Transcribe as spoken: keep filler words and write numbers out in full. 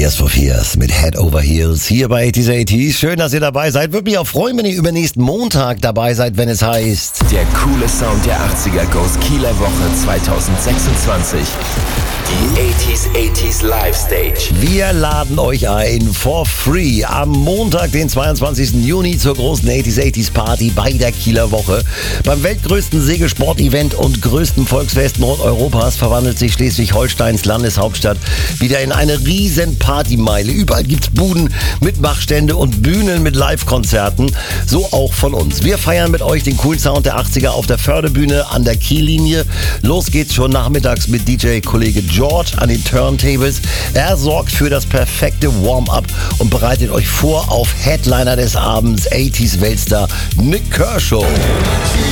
Tears for Fears mit Head Over Heels hier bei achtzig achtzig. Schön, dass ihr dabei seid. Würde mich auch freuen, wenn ihr übernächsten Montag dabei seid, wenn es heißt... Der coole Sound der achtziger goes Kieler Woche zwanzig sechsundzwanzig. Die achtzig achtzig Live Stage. Wir laden euch ein for free am Montag, den zweiundzwanzigsten Juni zur großen achtzig achtzig Party bei der Kieler Woche. Beim weltgrößten Segelsport-Event und größten Volksfest Nordeuropas verwandelt sich Schleswig-Holsteins Landeshauptstadt wieder in eine riesen Partymeile. Überall gibt's Buden, Mitmachstände und Bühnen mit Live-Konzerten. So auch von uns. Wir feiern mit euch den coolen Sound der achtziger auf der Förderbühne an der Kiellinie. Los geht's schon nachmittags mit D J-Kollege George an den Turntables. Er sorgt für das perfekte Warm-up und bereitet euch vor auf Headliner des Abends, achtzig Weltstar Nick Kershaw.